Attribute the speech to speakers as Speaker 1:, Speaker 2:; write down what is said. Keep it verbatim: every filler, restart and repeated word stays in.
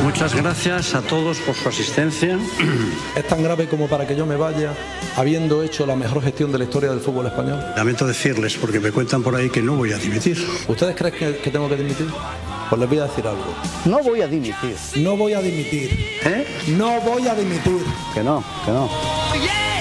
Speaker 1: Muchas gracias a todos por su asistencia.
Speaker 2: Es tan grave como para que yo me vaya habiendo hecho la mejor gestión de la historia del fútbol español.
Speaker 1: Lamento decirles, porque me cuentan por ahí que no voy a dimitir.
Speaker 2: ¿Ustedes creen que, que tengo que dimitir? Pues les voy a decir algo.
Speaker 3: No voy a dimitir.
Speaker 2: No voy a dimitir.
Speaker 1: ¿Eh?
Speaker 2: No voy a dimitir.
Speaker 3: Que no, que no.
Speaker 4: Yeah.